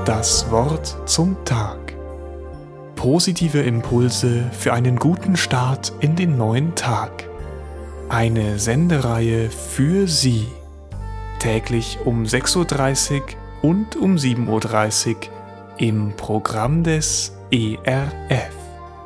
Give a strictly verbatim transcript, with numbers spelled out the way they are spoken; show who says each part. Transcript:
Speaker 1: Das Wort zum Tag. Positive Impulse für einen guten Start in den neuen Tag. Eine Sendereihe für Sie. Täglich um sechs Uhr dreißig und um sieben Uhr dreißig im Programm des E R F.